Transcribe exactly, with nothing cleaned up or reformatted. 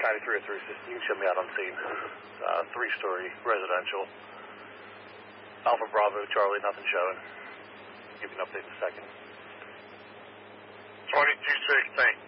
ninety-three oh three system. You can show me out on scene. Uh, three-story residential. Alpha Bravo, Charlie, nothing showing. Give you an update in a second. twenty-two sixteen.